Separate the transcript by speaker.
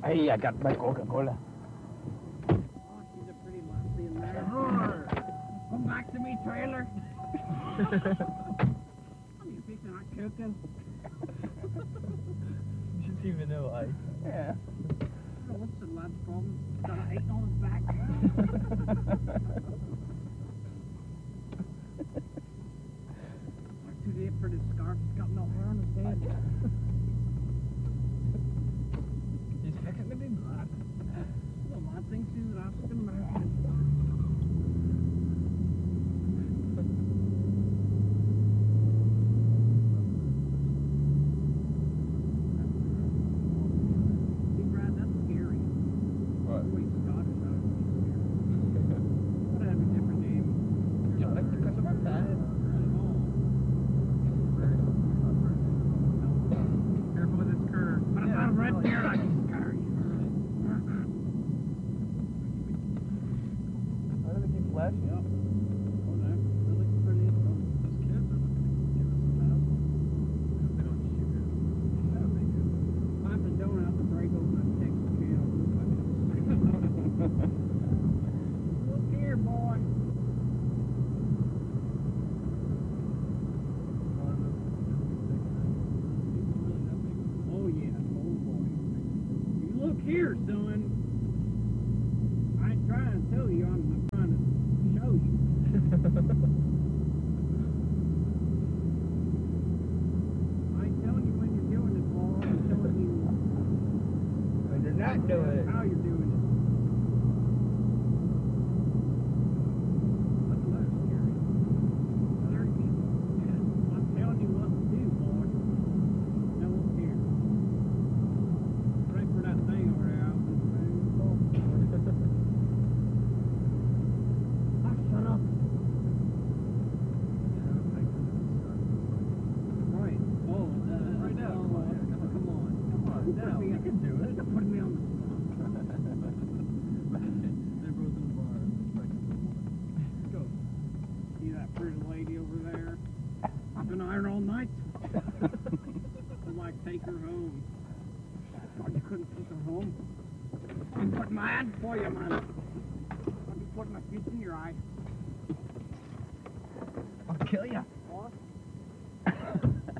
Speaker 1: Hey, I got my Coca-Cola.
Speaker 2: Oh, she's a pretty lassie in there. Come back to me, trailer. What are you fixing that cooking?
Speaker 3: She didn't even know I.
Speaker 1: Yeah.
Speaker 2: Oh, what's the lad's problem? Got an 8 on his back. Or too late for the scarf. He's got no hair on his head.
Speaker 3: He's fixing to be mad.
Speaker 2: The lad thinks he's African American. See, Brad, that's scary.
Speaker 3: What?
Speaker 2: Wait, Scottish, I don't know. Would have a different name.
Speaker 3: Yeah, like because of our dad. Careful with this curve.
Speaker 2: But if I'm right there, I can scare you.
Speaker 3: Why do they keep flashing?
Speaker 2: Yep. Oh, that looks pretty.
Speaker 3: Those kids are looking to give us some hassle. Because they don't shoot it. Yeah, they do.
Speaker 2: I'm the donut to break open a Texas can. Look here, boy. Oh, yeah. Oh, boy. You look here, son. I ain't trying to tell you, I'm trying to show you. I ain't telling you when you're doing it, boy. I'm telling you
Speaker 3: When you're not doing it.
Speaker 2: how you're doing it.
Speaker 3: That's less scary.
Speaker 2: Scary people. I'm telling you what to do, boy. Now look here. Right for that thing over there. I was shut up. Right. Oh,
Speaker 3: Right now, come on, yeah, come on.
Speaker 2: Come on.
Speaker 3: Come on, now, you can do it.
Speaker 2: You're putting me on the spot.
Speaker 3: They're both in the bar. Let's go.
Speaker 2: See that pretty lady over there? I've been ironing all night. I'd like to take her home. God, you couldn't take her home. I'm putting my hand for you, man. I'll be putting my fist in your eye.
Speaker 3: I'll kill ya.
Speaker 2: What?